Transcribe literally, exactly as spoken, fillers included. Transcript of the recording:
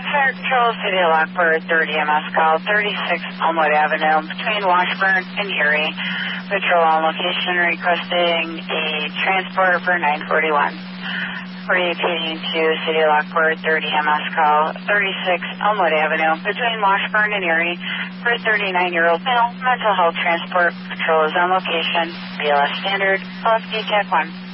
Fire Control, City of Lockport, thirty M S call, thirty-six Elmwood Avenue, between Washburn and Erie. Patrol on location requesting a transport for nine forty-one. Repeating to City of Lockport, thirty M S call, thirty-six Elmwood Avenue, between Washburn and Erie, for a thirty-nine-year-old male, mental health transport. Patrol is on location, B L S standard, L F D T A C one.